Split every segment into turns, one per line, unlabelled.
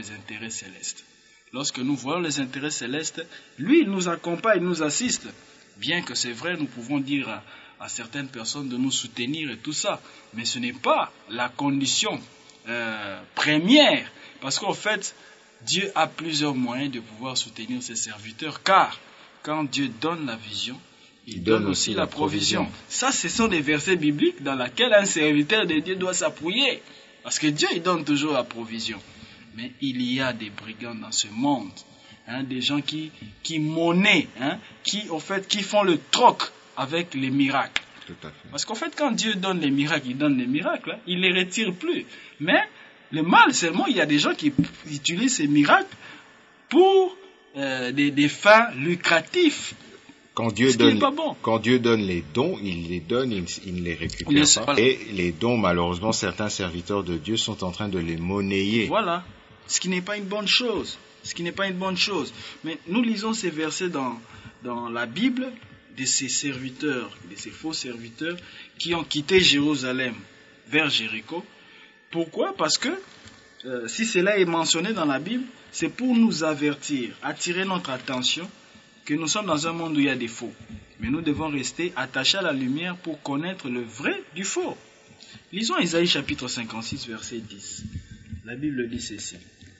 les intérêts célestes. Lorsque nous voyons les intérêts célestes, lui, il nous accompagne, il nous assiste. Bien que c'est vrai, nous pouvons dire à certaines personnes de nous soutenir et tout ça, mais ce n'est pas la condition première, parce qu'en fait, Dieu a plusieurs moyens de pouvoir soutenir ses serviteurs, car quand Dieu donne la vision, il donne aussi la provision. Ça, ce sont des versets bibliques dans lesquels un serviteur de Dieu doit s'appuyer, parce que Dieu, il donne toujours la provision. Mais il y a des brigands dans ce monde, des gens qui monnaient, qui font le troc avec les miracles.
Tout à fait.
Parce qu'en fait, quand Dieu donne les miracles, il donne les miracles, il ne les retire plus. Mais le mal, seulement, il y a des gens qui utilisent ces miracles pour des fins lucratives.
Quand Dieu donne les dons, il ne les récupère pas. Et les dons, malheureusement, certains serviteurs de Dieu sont en train de les monnayer.
Voilà. Ce qui n'est pas une bonne chose. Mais nous lisons ces versets dans la Bible de ces serviteurs, de ces faux serviteurs qui ont quitté Jérusalem vers Jéricho. Pourquoi? Parce que si cela est mentionné dans la Bible, c'est pour nous avertir, attirer notre attention que nous sommes dans un monde où il y a des faux. Mais nous devons rester attachés à la lumière pour connaître le vrai du faux. Lisons Ésaïe chapitre 56, verset 10. La Bible dit ceci.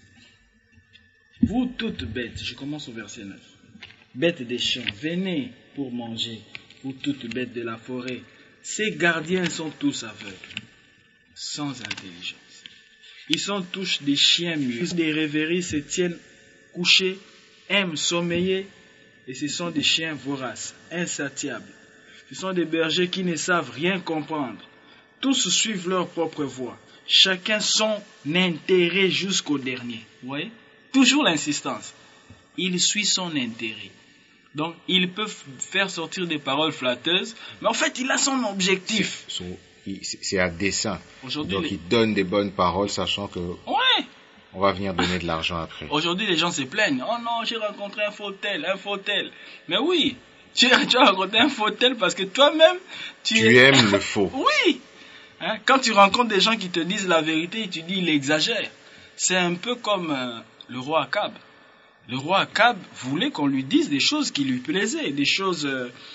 Vous toutes bêtes, je commence au verset 9. Bêtes des champs, venez pour manger, vous toutes bêtes de la forêt. Ces gardiens sont tous aveugles, sans intelligence. Ils sont tous des chiens muets. Des rêveries se tiennent couchés, aiment sommeiller, et ce sont des chiens voraces, insatiables. Ce sont des bergers qui ne savent rien comprendre. Tous suivent leur propre voie, chacun son intérêt jusqu'au dernier. Vous voyez? Toujours l'insistance. Il suit son intérêt. Donc, il peut faire sortir des paroles flatteuses, mais en fait, il a son objectif.
C'est à dessein. Donc, il donne des bonnes paroles, sachant que on va venir donner de l'argent après.
Aujourd'hui, les gens se plaignent. Oh non, j'ai rencontré un faux tel. Mais oui, tu as rencontré un faux tel parce que toi-même, tu
aimes le faux.
Oui. Quand tu rencontres des gens qui te disent la vérité et tu dis il exagère. C'est un peu comme le roi Akab. Le roi Akab voulait qu'on lui dise des choses qui lui plaisaient, des choses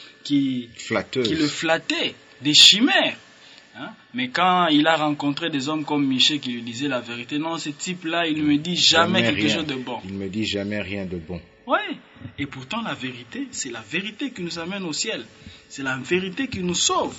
qui le flattaient, des chimères. Mais quand il a rencontré des hommes comme Michée qui lui disaient la vérité, non, ce type-là, il ne me dit jamais quelque chose de bon.
Il ne me dit jamais rien de bon.
Oui, et pourtant la vérité, c'est la vérité qui nous amène au ciel. C'est la vérité qui nous sauve.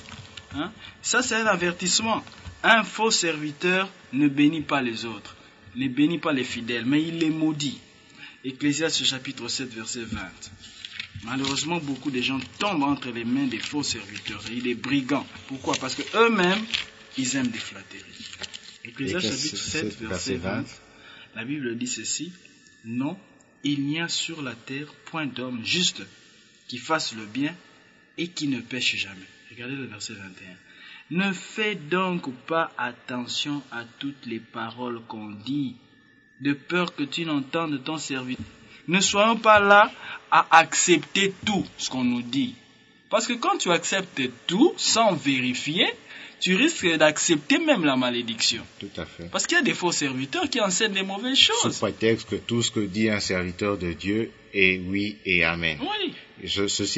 Ça, c'est un avertissement. Un faux serviteur ne bénit pas les autres, ne bénit pas les fidèles, mais il les maudit. Ecclésiaste chapitre 7, verset 20. Malheureusement, beaucoup de gens tombent entre les mains des faux serviteurs et des brigands. Pourquoi? Parce qu'eux-mêmes, ils aiment des flatteries. Ecclésiaste chapitre 7, verset 20. La Bible dit ceci. Non, il n'y a sur la terre point d'homme juste qui fasse le bien et qui ne pêche jamais. Regardez le verset 21. Ne fais donc pas attention à toutes les paroles qu'on dit, de peur que tu n'entendes ton serviteur. Ne soyons pas là à accepter tout ce qu'on nous dit. Parce que quand tu acceptes tout sans vérifier, tu risques d'accepter même la malédiction.
Tout à fait.
Parce qu'il y a des faux serviteurs qui enseignent des mauvaises choses.
Sous prétexte que tout ce que dit un serviteur de Dieu est oui et amen.
Oui.
Ceci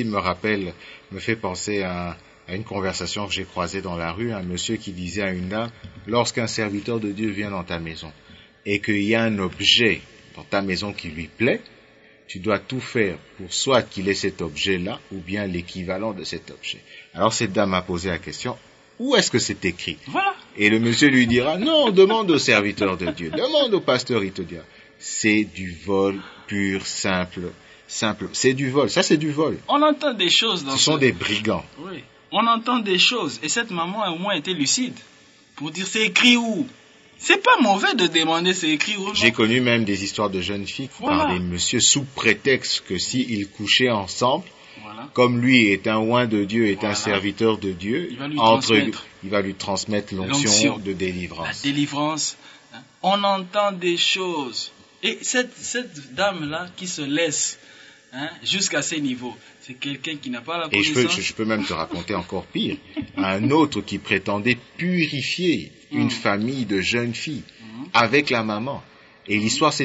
me fait penser à une conversation que j'ai croisée dans la rue, un monsieur qui disait à une dame, lorsqu'un serviteur de Dieu vient dans ta maison et qu'il y a un objet dans ta maison qui lui plaît, tu dois tout faire pour soit qu'il ait cet objet-là ou bien l'équivalent de cet objet. Alors cette dame a posé la question, où est-ce que c'est écrit?
Voilà.
Et le monsieur lui dira, non, demande au serviteur de Dieu, demande au pasteur, il te dira. C'est du vol pur, simple. C'est du vol, ça c'est du vol.
On entend des choses dans
Ce sont des brigands.
Oui. On entend des choses et cette maman a au moins été lucide pour dire c'est écrit où? C'est pas mauvais de demander c'est écrit où.
J'ai connu même des histoires de jeunes filles par des messieurs sous prétexte que s'ils couchaient ensemble, comme lui est un oint de Dieu, est un serviteur de Dieu, il va lui transmettre l'onction de délivrance.
La délivrance. On entend des choses. Et cette dame-là qui se laisse jusqu'à ces niveaux, c'est quelqu'un qui n'a pas la connaissance.
Et je peux même te raconter encore pire. Un autre qui prétendait purifier une famille de jeunes filles avec la maman. Et l'histoire